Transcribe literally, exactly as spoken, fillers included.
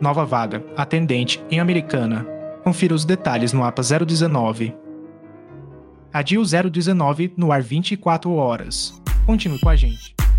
Nova vaga, atendente, em Americana. Confira os detalhes no A P A zero dezenove. A D I U zero dezenove no ar vinte e quatro horas. Continue com a gente.